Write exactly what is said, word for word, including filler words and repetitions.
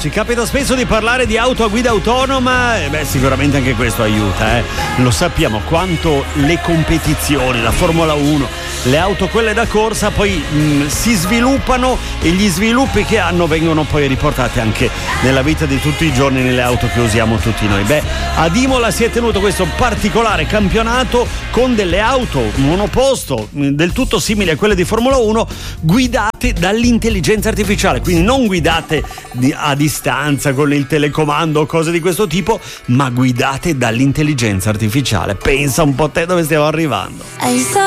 Ci capita spesso di parlare di auto a guida autonoma e beh, sicuramente anche questo aiuta, eh. Lo sappiamo quanto le competizioni, la Formula uno, le auto quelle da corsa poi mh, si sviluppano e gli sviluppi che hanno vengono poi riportati anche nella vita di tutti i giorni nelle auto che usiamo tutti noi. Beh, ad Imola si è tenuto questo particolare campionato con delle auto monoposto mh, del tutto simili a quelle di Formula uno, guidate dall'intelligenza artificiale, quindi non guidate di, a distanza con il telecomando o cose di questo tipo, ma guidate dall'intelligenza artificiale. Pensa un po' te dove stiamo arrivando.